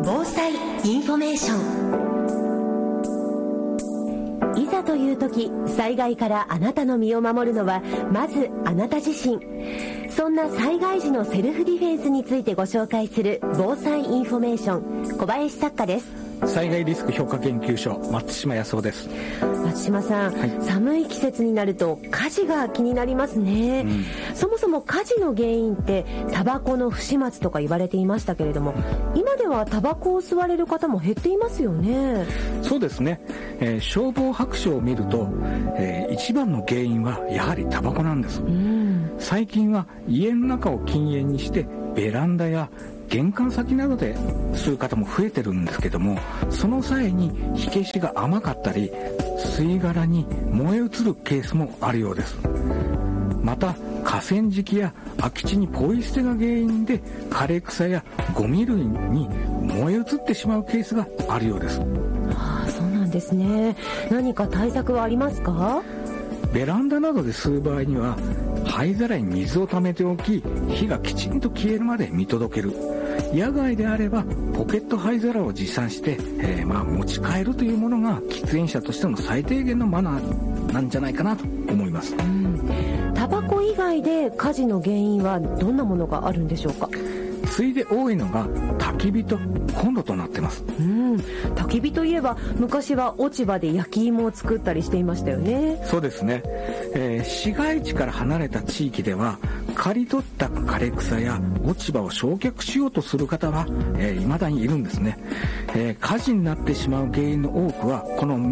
防災インフォメーション。いざという時、災害からあなたの身を守るのはまずあなた自身。そんな災害時のセルフディフェンスについてご紹介する防災インフォメーション、小林作家です。 災害リスク評価研究所、松島康夫です。 松島さん、寒い季節になると火事が気になりますね、そもそも火事の原因ってタバコの不始末とか言われていましたけれども、今ではタバコを吸われる方も減っていますよね。 そうですね、消防白書を見ると、一番の原因はやはりタバコなんです、最近は家の中を禁煙にしてベランダや玄関先などで吸う方も増えてるんですけども、その際に火消しが甘かったり吸い殻に燃え移るケースもあるようです。また河川敷や空き地にポイ捨てが原因で枯れ草やゴミ類に燃え移ってしまうケースがあるようです。 そうなんですね。何か対策はありますか？ ベランダなどで吸う場合には灰皿に水を溜めておき、火がきちんと消えるまで見届ける。野外であればポケット灰皿を持参して、持ち帰るというものが喫煙者としての最低限のマナーなんじゃないかなと思います。 タバコ以外で火事の原因はどんなものがあるんでしょうか？ 次いで多いのが焚き火とコンロとなってます。 焚き火といえば昔は落ち葉で焼き芋を作ったりしていましたよね。 そうですね、市街地から離れた地域では刈り取った枯れ草や落ち葉を焼却しようとする方は、未だにいるんですね。火事になってしまう原因の多くはこの